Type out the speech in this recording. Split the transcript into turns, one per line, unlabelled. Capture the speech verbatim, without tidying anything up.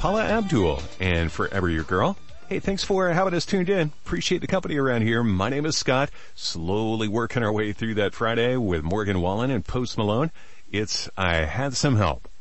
Paula Abdul, and Forever Your Girl. Hey, thanks for having us tuned in. Appreciate the company around here. My name is Scott. Slowly working our way through that Friday with Morgan Wallen and Post Malone. It's I Had Some Help.